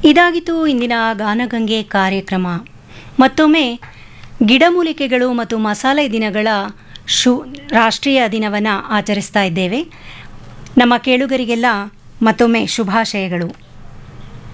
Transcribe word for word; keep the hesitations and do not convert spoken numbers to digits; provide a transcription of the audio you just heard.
ಇದಾಗಿತ್ತು ಇಂದಿನ ಗಾನಗಂಗೆ ಕಾರ್ಯಕ್ರಮ. ಮತ್ತೊಮ್ಮೆ ಗಿಡಮೂಲಿಕೆಗಳು ಮತ್ತು ಮಸಾಲೆ ದಿನಗಳ ಶು ರಾಷ್ಟ್ರೀಯ ದಿನವನ್ನು ಆಚರಿಸ್ತಾ ಇದ್ದೇವೆ. ನಮ್ಮ ಕೇಳುಗರಿಗೆಲ್ಲ ಮತ್ತೊಮ್ಮೆ ಶುಭಾಶಯಗಳು.